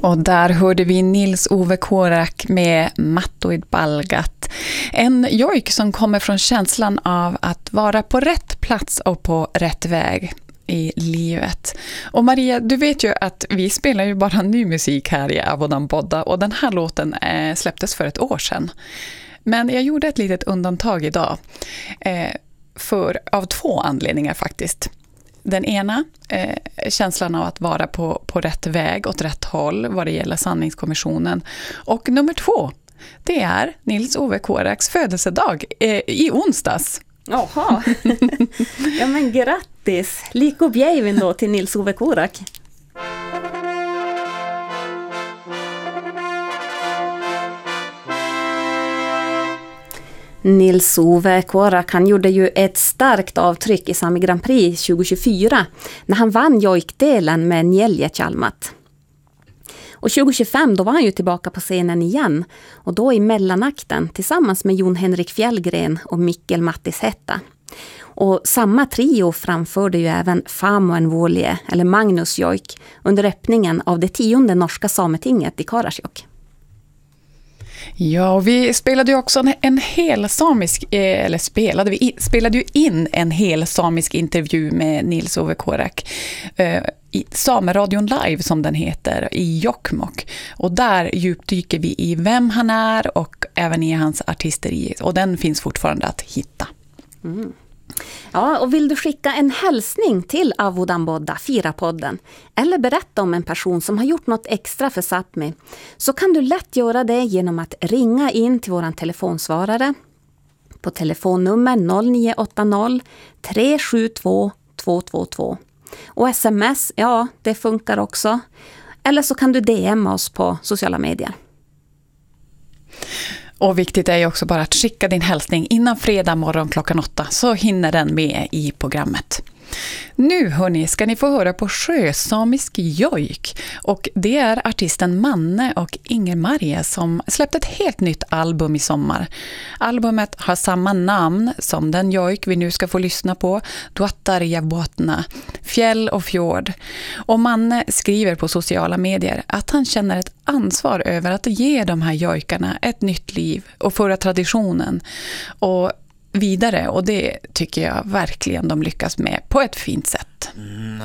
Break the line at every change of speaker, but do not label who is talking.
Och där hörde vi Nils-Ove Kårak med Mattoid Balgat. En jojk som kommer från känslan av att vara på rätt plats och på rätt väg i livet. Och Maria, du vet ju att vi spelar ju bara ny musik här i Avodanpodda och den här låten släpptes för ett år sedan. Men jag gjorde ett litet undantag idag av två anledningar faktiskt. Den ena, känslan av att vara på rätt väg, åt rätt håll vad det gäller sanningskommissionen. Och nummer två, det är Nils-Ove Kåraks födelsedag i onsdags.
Jaha, ja men grattis! Liko bjävin då till Nils-Ove Kårak. Nils-Ove Kårak, han gjorde ju ett starkt avtryck i Sami Grand Prix 2024 när han vann jojkdelen med Njälje Chalmat. Och 2025 då var han ju tillbaka på scenen igen och då i mellanakten tillsammans med Jon Henrik Fjällgren och Mikkel Mattis Hetta. Och samma trio framförde ju även Famoen Vuolie eller Magnus jojk under öppningen av det 10:e norska sametinget i Karasjok.
Ja, och vi spelade ju också en hel samisk, spelade ju in en hel samisk intervju med Nils-Ove Kårak i Sameradion Live som den heter i Jokkmokk. Och där djupdyker vi i vem han är och även i hans artisteri och den finns fortfarande att hitta.
Mm. Ja, och vill du skicka en hälsning till Avodanpodda, Fira-podden, eller berätta om en person som har gjort något extra för Sápmi, så kan du lätt göra det genom att ringa in till våran telefonsvarare på telefonnummer 0980 372 222. Och sms, ja, det funkar också. Eller så kan du DM oss på sociala medier.
Och viktigt är ju också bara att skicka din hälsning innan fredag morgon klockan 8 så hinner den med i programmet. Nu hörni ska ni få höra på sjösamisk jojk och det är artisten Manne och Inger Marie som släppt ett helt nytt album i sommar. Albumet har samma namn som den jojk vi nu ska få lyssna på, Duattarja Båtna, fjäll och fjord. Och Manne skriver på sociala medier att han känner ett ansvar över att ge de här jojkarna ett nytt liv och föra traditionen och vidare och det tycker jag verkligen de lyckas med på ett fint sätt.